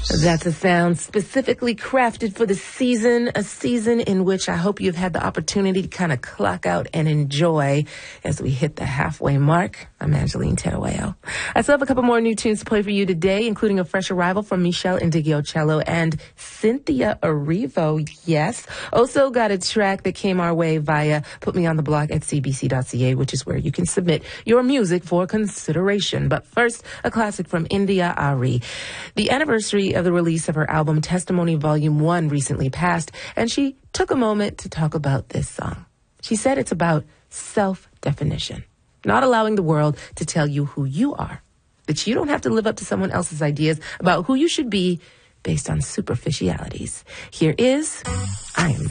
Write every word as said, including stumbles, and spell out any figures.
That's a sound specifically crafted for the season, a season in which I hope you've had the opportunity to kind of clock out and enjoy as we hit the halfway mark. I'm Angeline Terueo. I still have a couple more new tunes to play for you today, including a fresh arrival from Michelle Indigiocello and Cynthia Erivo. Yes. Also got a track that came our way via Put Me on the Block at c b c dot c a, which is where you can submit your music for consideration. But first, a classic from India Ari. The anniversary of the release of her album Testimony Volume one recently passed, and she took a moment to talk about this song. She said it's about self-definition, not allowing the world to tell you who you are, that you don't have to live up to someone else's ideas about who you should be based on superficialities. Here is I Am